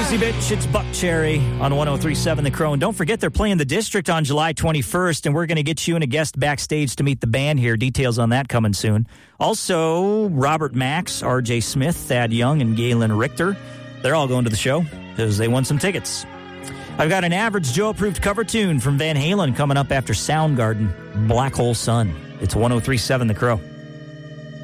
Crazy Bitch, it's Buck Cherry on 103.7 The Crow. And don't forget, they're playing the District on July 21st, and we're going to get you and a guest backstage to meet the band here. Details on that coming soon. Also, Robert Max, R.J. Smith, Thad Young, and Galen Richter. They're all going to the show because they won some tickets. I've got an Average Joe-approved cover tune from Van Halen coming up after Soundgarden, Black Hole Sun. It's 103.7 The Crow.